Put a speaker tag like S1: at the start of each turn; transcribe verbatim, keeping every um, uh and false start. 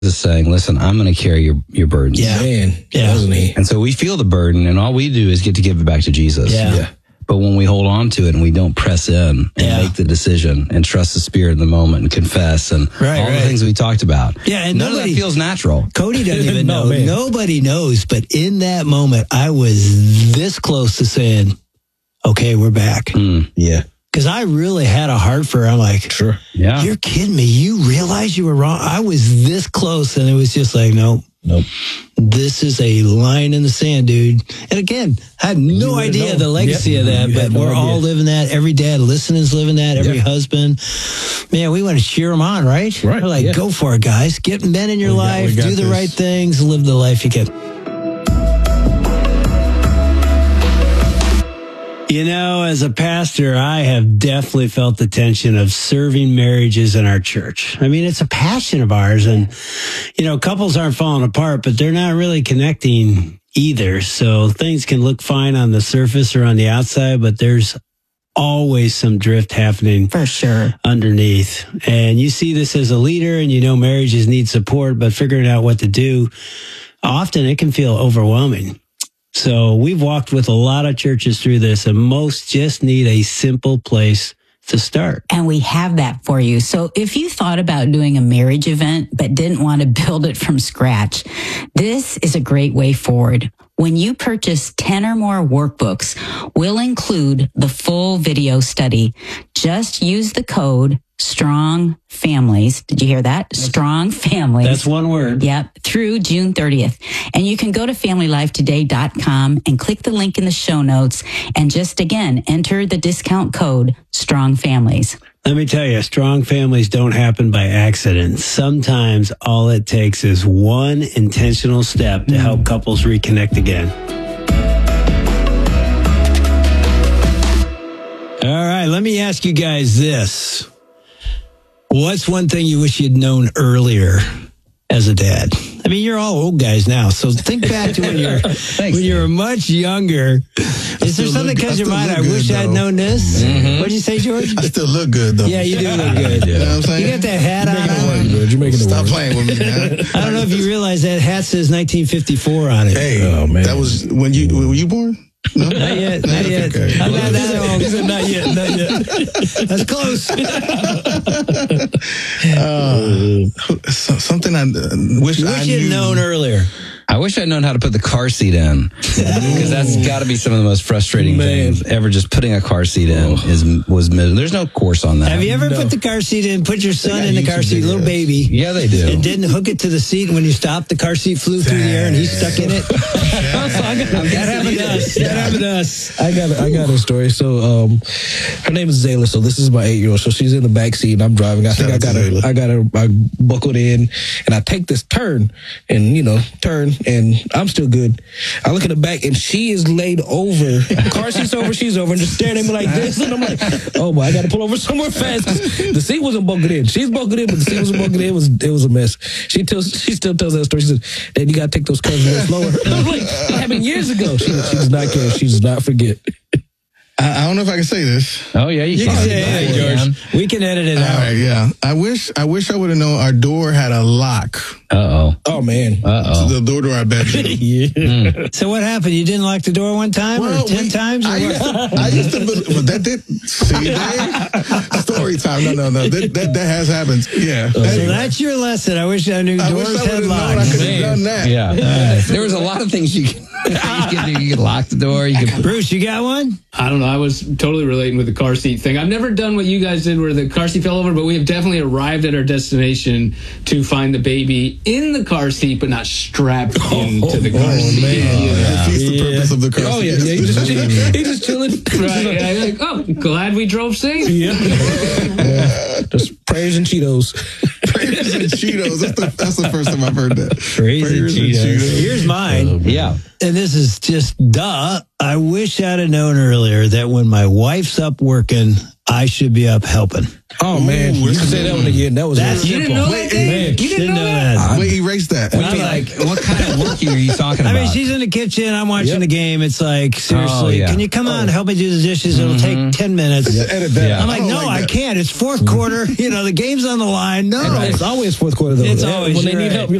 S1: is saying, listen, I'm going to carry your, your burdens.
S2: Yeah.
S3: Man,
S2: Yeah.
S3: wasn't he?
S1: And so we feel the burden, and all we do is get to give it back to Jesus.
S2: Yeah.
S3: Yeah.
S1: But when we hold on to it and we don't press in and
S2: Yeah.
S1: make the decision and trust the Spirit in the moment and confess and
S2: Right,
S1: all
S2: right.
S1: the things we talked about,
S2: Yeah, and
S1: none
S2: nobody-
S1: of that feels natural.
S2: Cody doesn't even
S3: No,
S2: know.
S3: man.
S2: Nobody knows. But in that moment, I was this close to saying, okay, we're back.
S1: Mm,
S3: Yeah.
S2: Because I really had a heart for her. I'm like,
S3: Sure.
S1: yeah.
S2: you're kidding me. You realize you were wrong. I was this close. And it was just like, no,
S3: Nope.
S2: this is a line in the sand, dude. And again, I had no
S3: would've
S2: idea
S3: known.
S2: the legacy
S3: Yep.
S2: of that,
S3: You
S2: but
S3: had no
S2: we're all
S3: idea.
S2: living that. Every dad listening's living that. Every
S3: Yeah.
S2: husband. Man, we want to cheer them on, right?
S3: Right,
S2: We're like,
S3: yeah.
S2: go for it, guys. Get men in your
S4: We got-
S2: life.
S4: we got
S2: Do the
S4: this.
S2: right things. Live the life you can. You know, as a pastor, I have definitely felt the tension of serving marriages in our church. I mean, it's a passion of ours. And, you know, couples aren't falling apart, but they're not really connecting either. So things can look fine on the surface or on the outside, but there's always some drift happening
S5: For sure.
S2: underneath. And you see this as a leader and you know marriages need support, but figuring out what to do, often it can feel overwhelming. So we've walked with a lot of churches through this, and most just need a simple place to start.
S5: And we have that for you. So if you thought about doing a marriage event but didn't want to build it from scratch, this is a great way forward. When you purchase ten or more workbooks, we'll include the full video study. Just use the code STRONG FAMILIES. Did you hear that? STRONG FAMILIES.
S2: That's one word.
S5: Yep, through June thirtieth. And you can go to family life today dot com and click the link in the show notes and just again, enter the discount code STRONG FAMILIES.
S2: Let me tell you, strong families don't happen by accident. Sometimes all it takes is one intentional step to help couples reconnect again. All right, let me ask you guys this. What's one thing you wish you'd known earlier as a dad? I mean, you're all old guys now, so think back to when you're when you were much younger. Is there
S4: still
S2: something
S4: look-
S2: comes
S4: I
S2: your
S4: still
S2: mind?
S4: look
S2: I
S4: good,
S2: wish I'd
S4: though.
S2: known this. What did you say, George?
S4: I still look good, though.
S2: Yeah, you do look good.
S4: You know what I'm saying?
S2: You got that hat
S4: You're making it
S2: on.
S4: work,
S3: George. You're making it
S4: Stop
S3: work.
S4: playing with me, man.
S2: I don't know if you realize that hat says nineteen fifty-four on it.
S4: Hey,
S3: Oh, man.
S4: that was when you were you born? No,
S2: Not yet, not yet.
S4: Okay.
S2: I'm not that old. He said, not yet, not yet. That's close.
S4: Uh, so- something I uh, wish
S2: You
S4: I
S2: wish
S4: knew.
S2: you'd known earlier.
S1: I wish I'd known how to put the car seat in, because that's got to be some of the most frustrating
S3: Man.
S1: things ever. Just putting a car seat in is was miserable. There's no course on that.
S2: Have you ever
S3: No.
S2: put the car seat in, put your son
S4: got
S2: in the
S4: YouTube
S2: car seat, little
S4: videos.
S2: baby,
S1: Yeah, they do.
S2: and didn't hook it to the seat, and when you stopped, the car seat flew through the air and he's stuck in it? That happened to us. That happened to us.
S3: I got I got a story. So um, her name is Zayla. So this is my eight year old. So she's in the back seat and I'm driving. I think
S4: Shout
S3: I
S4: out
S3: got
S4: to
S3: her.
S4: Zayla.
S3: I got her. I buckled in and I take this turn and you know turn and I'm still good. I look in the back and she is laid over. Car seat's over. She's over and just staring at me like this. And I'm like, oh boy, I got to pull over somewhere fast. 'Cause the seat wasn't buckled in. She's buckled in, but the seat wasn't buckled in. It was it was a mess. She tells she still tells that story. She said, "Dad, you got to take those curves a little slower." I'm like, "That happened years ago." She, she does not care. She does not forget.
S4: I, I don't know if I can say this.
S1: Oh yeah, you,
S2: You
S1: can
S2: can
S1: say
S2: say,
S1: it,
S2: hey,
S1: George.
S2: George, we can edit it
S4: All
S2: out.
S4: right, yeah. I wish I wish I would have known our door had a lock.
S1: Uh oh.
S3: Oh man.
S1: Uh oh.
S4: The door to our bedroom.
S3: Yeah.
S2: So what happened? You didn't lock the door one time or ten
S4: we-
S2: times? Or
S4: I
S2: what?
S4: used, to, I used to, be- but that did see there. Story time. No, no, no. That that, that has happened. Yeah.
S2: So that's your lesson. I wish I knew
S4: I wish
S2: doors
S4: I
S2: had
S4: would have known I
S2: locks.
S4: could have done that.
S1: Yeah. There was a lot of things you could, you could do. You could lock the door. You could.
S2: Bruce, you got one?
S6: I don't know. I was totally relating with the car seat thing. I've never done what you guys did where the car seat fell over, but we have definitely arrived at our destination to find the baby in the car seat, but not strapped into the car seat.
S3: man.
S6: Yeah.
S4: Defeats the purpose of the car.
S3: Oh yeah,
S4: seat.
S3: yeah. He just he, he just chilling.
S6: Right. Yeah, like, oh, glad we drove safe.
S3: Yeah. Just prayers and Cheetos.
S4: Prayers and Cheetos. That's the, that's the first time I've heard that.
S2: Crazy
S4: Prayers and
S2: Cheetos.
S4: Cheetos.
S2: Here's mine.
S1: Yeah.
S2: And this is just duh. I wish I'd have known earlier that when my wife's up working, I should be up helping.
S3: Oh, man. You can say that one again. That was
S2: That's
S6: You didn't know
S2: simple.
S6: that, Dave? You didn't know that?
S4: Wait, erase that.
S1: What, do you like, what kind of working are you talking
S2: I
S1: about?
S2: mean, she's in the kitchen. I'm watching
S3: Yep.
S2: the game. It's like, seriously,
S1: Oh, yeah.
S2: can you come on, help me do the dishes? It'll take ten minutes.
S3: Edit that.
S1: Yeah.
S2: I'm like,
S4: I don't
S2: no,
S4: like
S2: I
S4: that.
S2: can't. It's fourth quarter. You know, the game's on the line. No.
S3: It's always fourth quarter, though.
S2: It's always,
S3: When they
S2: you're
S3: need
S2: right.
S3: help,